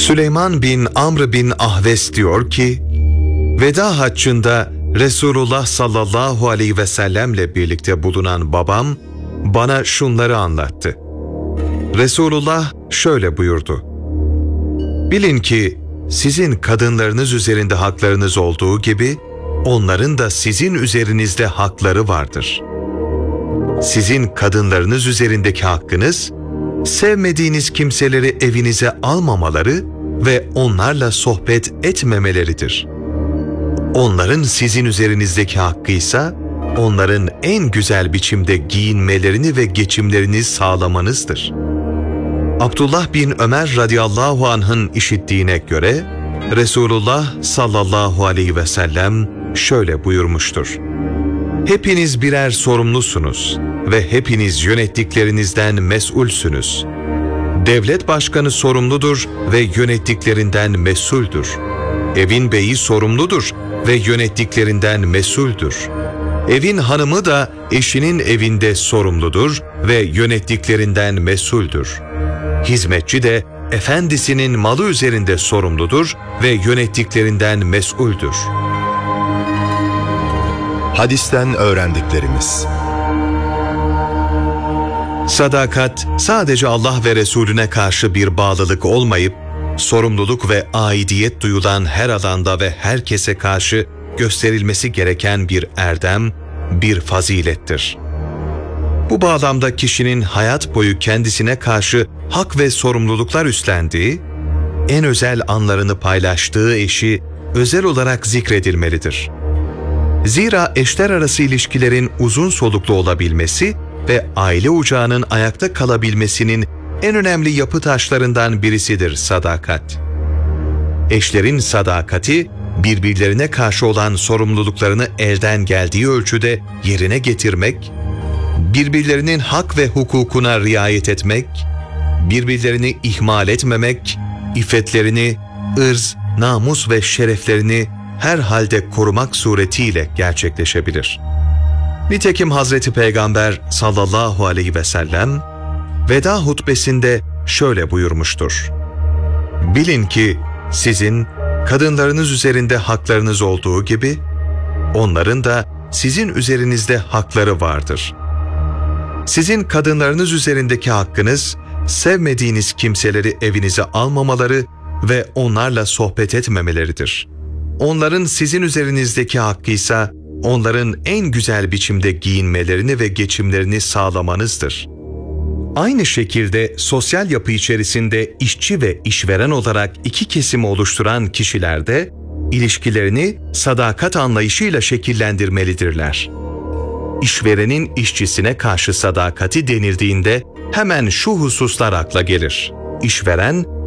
Süleyman bin Amr bin Ahves diyor ki, Veda haccında Resulullah sallallahu aleyhi ve sellemle birlikte bulunan babam bana şunları anlattı. Resulullah şöyle buyurdu. Bilin ki sizin kadınlarınız üzerinde haklarınız olduğu gibi onların da sizin üzerinizde hakları vardır. Sizin kadınlarınız üzerindeki hakkınız, sevmediğiniz kimseleri evinize almamaları ve onlarla sohbet etmemeleridir. Onların sizin üzerinizdeki hakkıysa, onların en güzel biçimde giyinmelerini ve geçimlerini sağlamanızdır. Abdullah bin Ömer radıyallahu anh'ın işittiğine göre, Resulullah sallallahu aleyhi ve sellem şöyle buyurmuştur. Hepiniz birer sorumlusunuz ve hepiniz yönettiklerinizden mesulsünüz. Devlet başkanı sorumludur ve yönettiklerinden mesuldür. Evin beyi sorumludur ve yönettiklerinden mesuldür. Evin hanımı da eşinin evinde sorumludur ve yönettiklerinden mesuldür. Hizmetçi de efendisinin malı üzerinde sorumludur ve yönettiklerinden mesuldür. Hadisten öğrendiklerimiz: Sadakat sadece Allah ve Resulüne karşı bir bağlılık olmayıp, sorumluluk ve aidiyet duyulan her alanda ve herkese karşı gösterilmesi gereken bir erdem, bir fazilettir. Bu bağlamda kişinin hayat boyu kendisine karşı hak ve sorumluluklar üstlendiği, en özel anlarını paylaştığı eşi özel olarak zikredilmelidir. Zira eşler arası ilişkilerin uzun soluklu olabilmesi ve aile ocağının ayakta kalabilmesinin en önemli yapı taşlarından birisidir sadakat. Eşlerin sadakati, birbirlerine karşı olan sorumluluklarını elden geldiği ölçüde yerine getirmek, birbirlerinin hak ve hukukuna riayet etmek, birbirlerini ihmal etmemek, iffetlerini, ırz, namus ve şereflerini her halde korumak suretiyle gerçekleşebilir. Nitekim Hazreti Peygamber sallallahu aleyhi ve sellem, veda hutbesinde şöyle buyurmuştur. Bilin ki sizin kadınlarınız üzerinde haklarınız olduğu gibi, onların da sizin üzerinizde hakları vardır. Sizin kadınlarınız üzerindeki hakkınız, sevmediğiniz kimseleri evinize almamaları ve onlarla sohbet etmemeleridir. Onların sizin üzerinizdeki hakkıysa, onların en güzel biçimde giyinmelerini ve geçimlerini sağlamanızdır. Aynı şekilde sosyal yapı içerisinde işçi ve işveren olarak iki kesimi oluşturan kişiler de ilişkilerini sadakat anlayışıyla şekillendirmelidirler. İşverenin işçisine karşı sadakati denildiğinde hemen şu hususlar akla gelir. İşveren,